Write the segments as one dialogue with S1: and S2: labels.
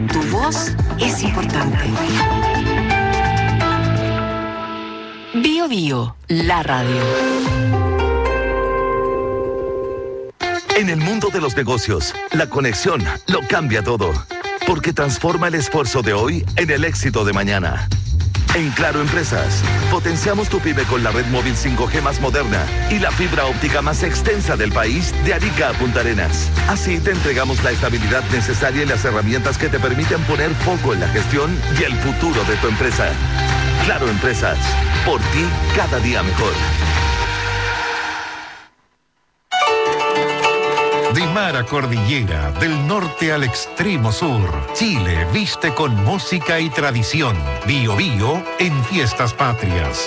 S1: Tu voz es importante. Bio Bio, la radio.
S2: En el mundo de los negocios, la conexión lo cambia todo, porque transforma el esfuerzo de hoy en el éxito de mañana. En Claro Empresas, potenciamos tu pyme con la red móvil 5G más moderna y la fibra óptica más extensa del país, de Arica a Punta Arenas. Así te entregamos la estabilidad necesaria y las herramientas que te permiten poner foco en la gestión y el futuro de tu empresa. Claro Empresas, por ti cada día mejor.
S3: De mar a cordillera, del norte al extremo sur, Chile viste con música y tradición. Bio Bio en Fiestas Patrias.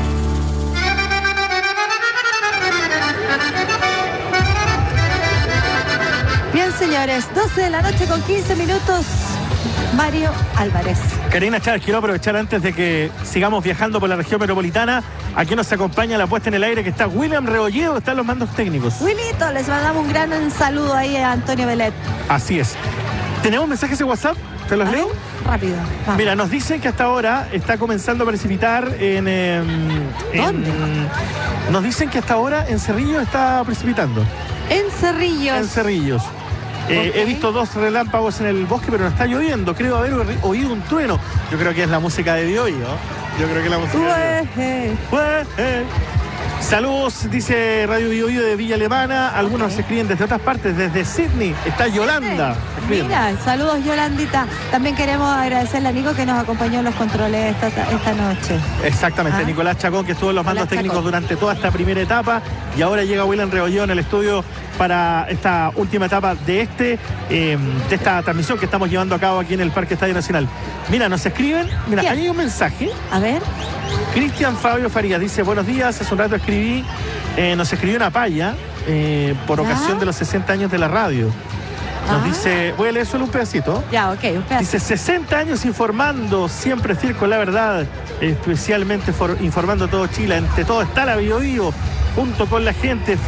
S4: Bien, señores, 12 de la noche con 15 minutos. Mario Álvarez.
S5: Karina Chávez, quiero aprovechar antes de que sigamos viajando por la región metropolitana. Aquí nos acompaña la puesta en el aire que está William Rebolledo, están los mandos técnicos.
S4: Wilito, les mandamos un gran saludo ahí a Antonio Belet.
S5: Así es. ¿Tenemos mensajes de WhatsApp? ¿Te los leo?
S4: Rápido. Vamos.
S5: Mira, nos dicen que hasta ahora está comenzando a precipitar
S4: ¿Dónde?
S5: Nos dicen que hasta ahora en Cerrillos está precipitando.
S4: En Cerrillos.
S5: En Cerrillos.
S4: Okay.
S5: He visto 2 relámpagos en el bosque, pero no está lloviendo. Creo haber oído un trueno. Yo creo que es la música de Bio Bio. Yo creo que es la música de Bio. Saludos, dice Radio Bio Bio de Villa Alemana. Algunos se escriben desde otras partes, desde Sydney. Está Yolanda.
S4: Mira, saludos Yolandita. También queremos agradecerle a Nico que nos acompañó en los controles esta noche.
S5: Exactamente, Nicolás Chacón, que estuvo en los mandos técnicos durante toda esta primera etapa, y ahora llega William Rebolledo en el estudio para esta última etapa de esta transmisión que estamos llevando a cabo aquí en el Parque Estadio Nacional. Mira, nos escriben, mira,
S4: ¿Quién?
S5: ahí hay un mensaje.
S4: A ver.
S5: Cristian Fabio Farías dice: buenos días, hace un rato escribí, nos escribió una paya por ocasión de los 60 años de la radio. Nos dice, voy a leer solo un pedacito.
S4: Ya, ok, un pedacito.
S5: Dice: 60 años informando, siempre fiel con la verdad, especialmente informando a todo Chile. Ante todo está la Bio Bio, junto con la gente.